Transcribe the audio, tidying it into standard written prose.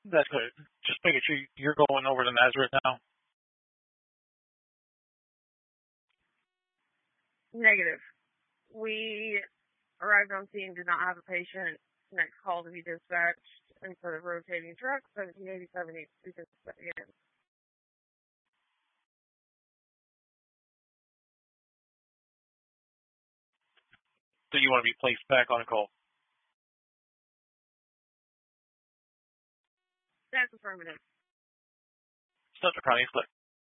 That's good. Just making sure you're going over to Nazareth now. Negative. We arrived on scene, did not have a patient. Next call to be dispatched, and for the rotating truck, 1787 needs to be dispatched again. So you want to be placed back on call? That's affirmative. Central County Click.